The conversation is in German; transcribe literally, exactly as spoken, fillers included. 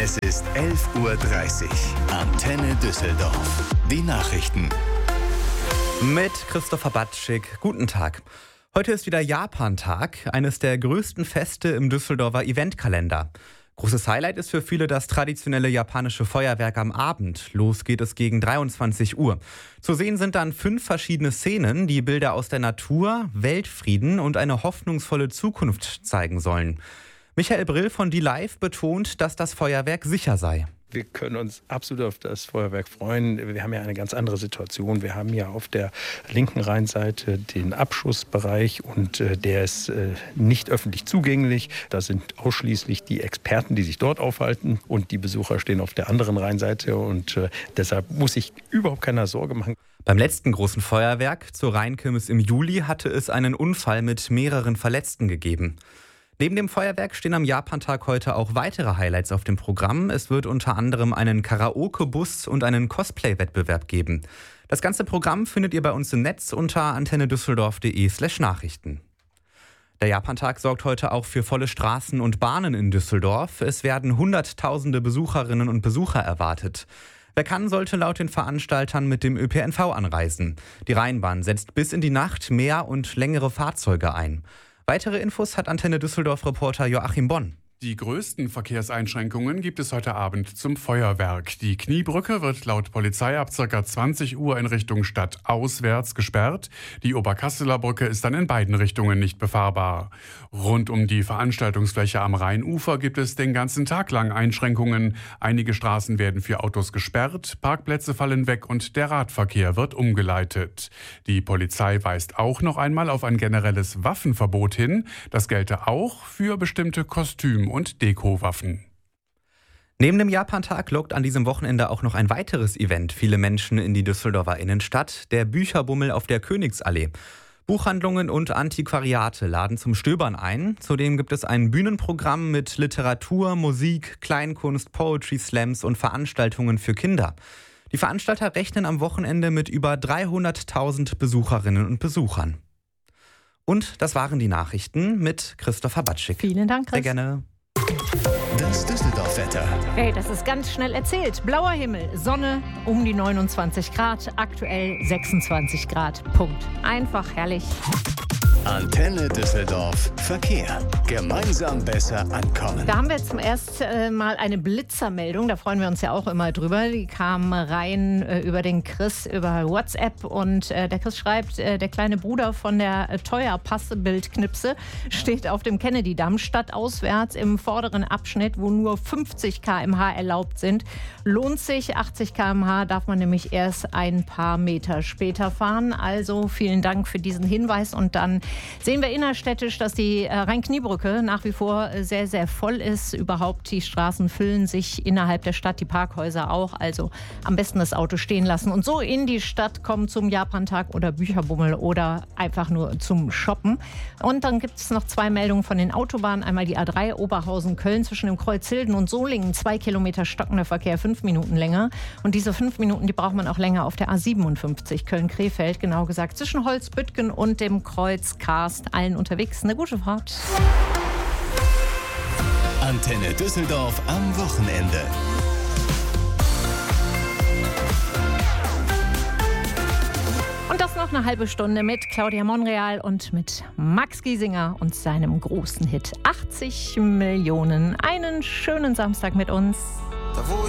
Es ist elf Uhr dreißig. Antenne Düsseldorf. Die Nachrichten. Mit Christopher Batschik. Guten Tag. Heute ist wieder Japan-Tag, eines der größten Feste im Düsseldorfer Eventkalender. Großes Highlight ist für viele das traditionelle japanische Feuerwerk am Abend. Los geht es gegen dreiundzwanzig Uhr. Zu sehen sind dann fünf verschiedene Szenen, die Bilder aus der Natur, Weltfrieden und eine hoffnungsvolle Zukunft zeigen sollen. Michael Brill von Die Live betont, dass das Feuerwerk sicher sei. Wir können uns absolut auf das Feuerwerk freuen. Wir haben ja eine ganz andere Situation. Wir haben ja auf der linken Rheinseite den Abschussbereich und äh, der ist äh, nicht öffentlich zugänglich. Da sind ausschließlich die Experten, die sich dort aufhalten, und die Besucher stehen auf der anderen Rheinseite und äh, deshalb muss sich überhaupt keiner Sorge machen. Beim letzten großen Feuerwerk zur Rheinkirmes im Juli hatte es einen Unfall mit mehreren Verletzten gegeben. Neben dem Feuerwerk stehen am Japan-Tag heute auch weitere Highlights auf dem Programm. Es wird unter anderem einen Karaoke-Bus und einen Cosplay-Wettbewerb geben. Das ganze Programm findet ihr bei uns im Netz unter antennedüsseldorf.de slash Nachrichten. Der Japan-Tag sorgt heute auch für volle Straßen und Bahnen in Düsseldorf. Es werden hunderttausende Besucherinnen und Besucher erwartet. Wer kann, sollte laut den Veranstaltern mit dem Ö P N V anreisen. Die Rheinbahn setzt bis in die Nacht mehr und längere Fahrzeuge ein. Weitere Infos hat Antenne Düsseldorf-Reporter Joachim Bonn. Die größten Verkehrseinschränkungen gibt es heute Abend zum Feuerwerk. Die Kniebrücke wird laut Polizei ab ca. zwanzig Uhr in Richtung Stadt auswärts gesperrt. Die Oberkasseler Brücke ist dann in beiden Richtungen nicht befahrbar. Rund um die Veranstaltungsfläche am Rheinufer gibt es den ganzen Tag lang Einschränkungen. Einige Straßen werden für Autos gesperrt, Parkplätze fallen weg und der Radverkehr wird umgeleitet. Die Polizei weist auch noch einmal auf ein generelles Waffenverbot hin. Das gelte auch für bestimmte Kostüm- und Dekowaffen. Neben dem Japan-Tag lockt an diesem Wochenende auch noch ein weiteres Event viele Menschen in die Düsseldorfer Innenstadt, der Bücherbummel auf der Königsallee. Buchhandlungen und Antiquariate laden zum Stöbern ein. Zudem gibt es ein Bühnenprogramm mit Literatur, Musik, Kleinkunst, Poetry Slams und Veranstaltungen für Kinder. Die Veranstalter rechnen am Wochenende mit über dreihunderttausend Besucherinnen und Besuchern. Und das waren die Nachrichten mit Christopher Batschik. Vielen Dank, Chris. Sehr gerne. Das Düsseldorf-Wetter. Hey, das ist ganz schnell erzählt. Blauer Himmel, Sonne, um die neunundzwanzig Grad, aktuell sechsundzwanzig Grad. Punkt. Einfach herrlich. Antenne Düsseldorf Verkehr. Gemeinsam besser ankommen. Da haben wir zum ersten äh, Mal eine Blitzermeldung. Da freuen wir uns ja auch immer drüber. Die kam rein äh, über den Chris, über WhatsApp. Und äh, der Chris schreibt, äh, der kleine Bruder von der äh, Teuer-Passe-Bildknipse steht auf dem Kennedy-Damm stadtauswärts im vorderen Abschnitt, wo nur fünfzig Kilometer pro Stunde erlaubt sind. Lohnt sich, achtzig Kilometer pro Stunde darf man nämlich erst ein paar Meter später fahren. Also vielen Dank für diesen Hinweis. Und dann sehen wir innerstädtisch, dass die Rhein-Kniebrücke nach wie vor sehr, sehr voll ist. Überhaupt die Straßen füllen sich innerhalb der Stadt, die Parkhäuser auch. Also am besten das Auto stehen lassen und so in die Stadt kommen zum Japantag oder Bücherbummel oder einfach nur zum Shoppen. Und dann gibt es noch zwei Meldungen von den Autobahnen. Einmal die A drei Oberhausen-Köln zwischen dem Kreuz Hilden und Solingen. Zwei Kilometer stockender Verkehr, fünf Minuten länger. Und diese fünf Minuten, die braucht man auch länger auf der A siebenundfünfzig Köln-Krefeld. Genau gesagt zwischen Holzbüttgen und dem Kreuz Karst, allen unterwegs. Eine gute Fahrt. Antenne Düsseldorf am Wochenende. Und das noch eine halbe Stunde mit Claudia Monreal und mit Max Giesinger und seinem großen Hit achtzig Millionen. Einen schönen Samstag mit uns. Da wo